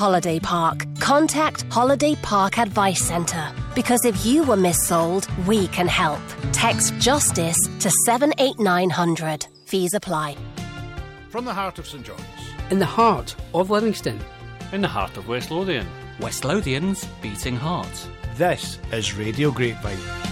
holiday park, contact Holiday Park Advice Centre. Because if you were missold, we can help. Text JUSTICE to 78900. Fees apply. From the heart of St John's. In the heart of Livingston. In the heart of West Lothian. West Lothian's beating heart. This is Radio Grapevine.